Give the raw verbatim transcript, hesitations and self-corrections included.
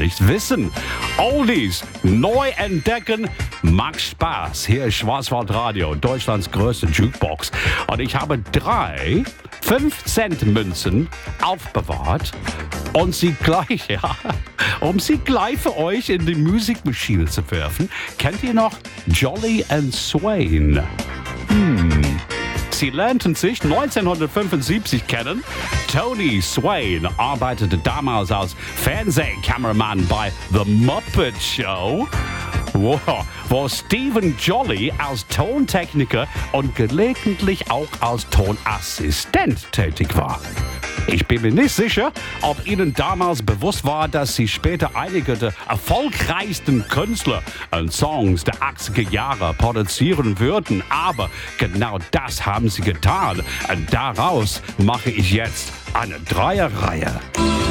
nicht wissen. Oldies neu entdecken macht Spaß. Hier ist Schwarzwaldradio, Deutschlands größte Jukebox. Und ich habe drei fünf Cent Münzen aufbewahrt und sie gleich, ja, um sie gleich für euch in die Musikmaschine zu werfen. Kennt ihr noch Jolly and Swain? Hm. Sie lernten sich neunzehnhundertfünfundsiebzig kennen. Tony Swain arbeitete damals als Fernsehkameramann bei The Muppet Show, wo, wo Stephen Jolly als Tontechniker und gelegentlich auch als Tonassistent tätig war. Ich bin mir nicht sicher, ob Ihnen damals bewusst war, dass Sie später einige der erfolgreichsten Künstler und Songs der achtziger Jahre produzieren würden. Aber genau das haben Sie getan. Und daraus mache ich jetzt eine Dreierreihe.